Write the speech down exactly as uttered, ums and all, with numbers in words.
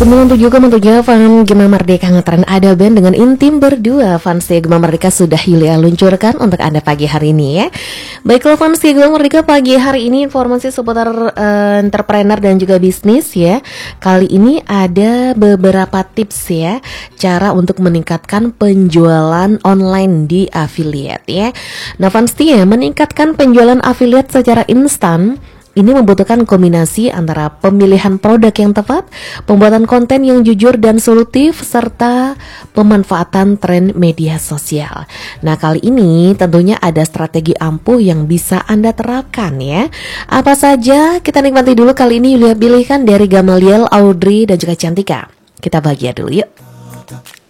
sembilan puluh tujuh koma tujuh Fan Gema Merdeka ngetren ada band dengan Intim berdua. Fans Gema Merdeka sudah Yulia luncurkan untuk Anda pagi hari ini ya. Baiklah fans Gema Merdeka, pagi hari ini informasi seputar uh, entrepreneur dan juga bisnis ya. Kali ini ada beberapa tips ya, cara untuk meningkatkan penjualan online di affiliate ya. Nah fans ya, meningkatkan penjualan affiliate secara instan ini membutuhkan kombinasi antara pemilihan produk yang tepat, pembuatan konten yang jujur dan solutif, serta pemanfaatan tren media sosial. Nah kali ini tentunya ada strategi ampuh yang bisa Anda terapkan ya. Apa saja? Kita nikmati dulu kali ini Yulia pilihkan dari Gamaliel, Audrey dan juga Cantika. Kita bahagia dulu yuk.